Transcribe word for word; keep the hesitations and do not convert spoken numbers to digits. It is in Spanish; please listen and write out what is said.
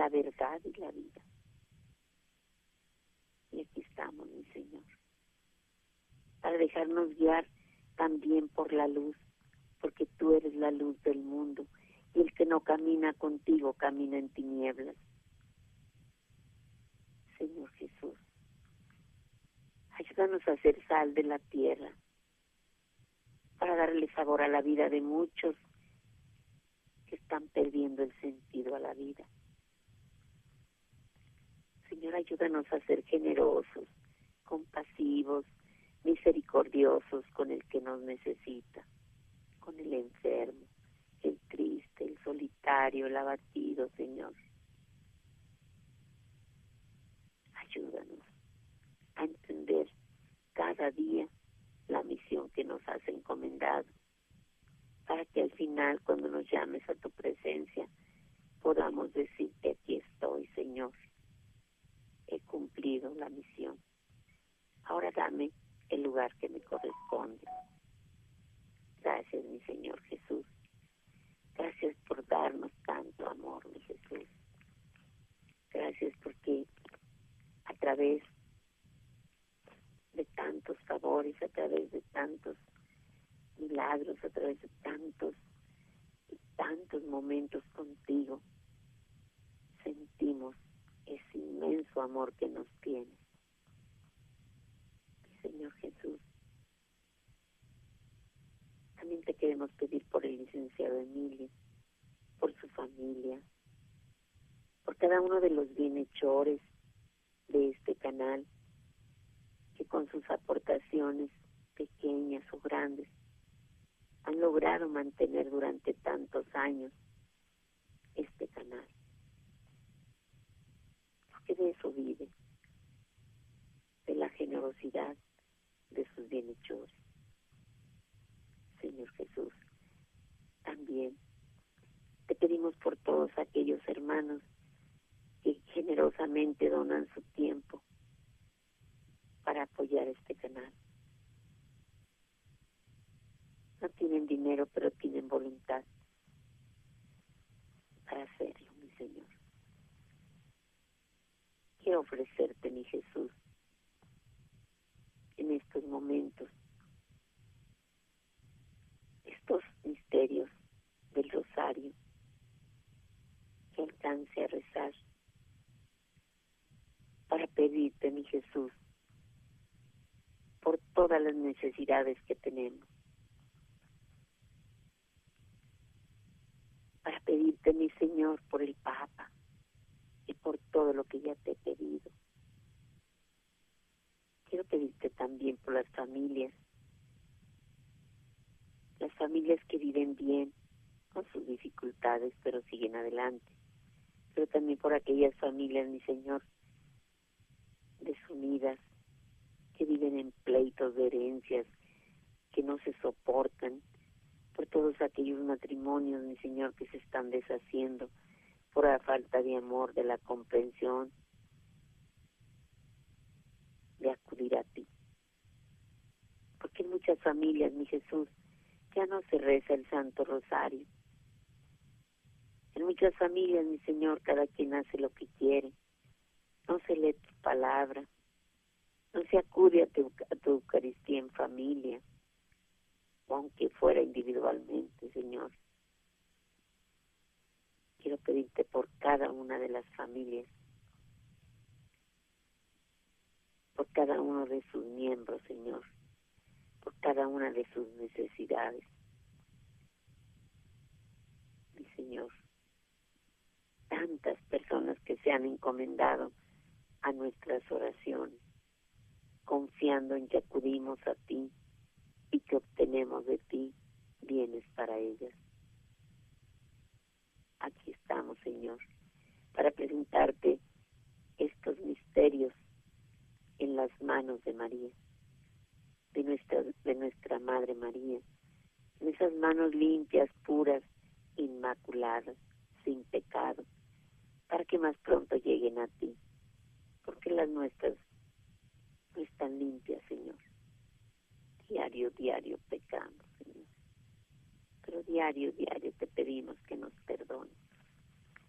la verdad y la vida. Y aquí estamos, mi Señor, para dejarnos guiar también por la luz, porque tú eres la luz del mundo, y el que no camina contigo camina en tinieblas. Señor Jesús, ayúdanos a ser sal de la tierra, para darle sabor a la vida de muchos que están perdiendo el sentido a la vida. Señor, ayúdanos a ser generosos, compasivos, misericordiosos con el que nos necesita, con el enfermo, el triste, el solitario, el abatido, Señor. Ayúdanos a entender cada día la misión que nos has encomendado, para que al final, cuando nos llames a tu presencia, podamos decirte: aquí estoy, Señor, he cumplido la misión. Ahora dame el lugar que me corresponde. Gracias, mi Señor Jesús. Gracias por darnos tanto amor, mi Jesús. Gracias porque a través de tantos favores, a través de tantos milagros, a través de tantos y tantos momentos contigo, sentimos ese inmenso amor que nos tienes. Señor Jesús, también te queremos pedir por el licenciado Emilio, por su familia, por cada uno de los bienhechores de este canal, que con sus aportaciones pequeñas o grandes han logrado mantener durante tantos años este canal. Porque de eso vive, de la generosidad de sus bienhechores. Señor Jesús, también te pedimos por todos aquellos hermanos que generosamente donan su tiempo para apoyar este canal. No tienen dinero, pero tienen voluntad para hacerlo, mi Señor. Quiero ofrecerte, mi Jesús, en estos momentos, estos misterios del rosario, que alcance a rezar, para pedirte, mi Jesús, por todas las necesidades que tenemos, para pedirte, mi Señor, por el Papa y por todo lo que ya te he pedido. Quiero pedirte también por las familias, las familias que viven bien, con sus dificultades, pero siguen adelante. Pero también por aquellas familias, mi Señor, desunidas, que viven en pleitos de herencias, que no se soportan, por todos aquellos matrimonios, mi Señor, que se están deshaciendo por la falta de amor, de la comprensión, de acudir a ti. Porque en muchas familias, mi Jesús, ya no se reza el Santo Rosario. En muchas familias, mi Señor, cada quien hace lo que quiere. No se lee tu palabra. No se acude a tu, a tu Eucaristía en familia, o aunque fuera individualmente, Señor. Quiero pedirte por cada una de las familias, por cada uno de sus miembros, Señor, por cada una de sus necesidades. Mi Señor, tantas personas que se han encomendado a nuestras oraciones, confiando en que acudimos a ti y que obtenemos de ti bienes para ellas. Aquí estamos, Señor, para presentarte estos misterios en las manos de María, de nuestra, de nuestra Madre María, en esas manos limpias, puras, inmaculadas, sin pecado, para que más pronto lleguen a ti, porque las nuestras no están limpias, Señor. Diario, diario pecamos, Señor, pero diario, diario te pedimos que nos perdones.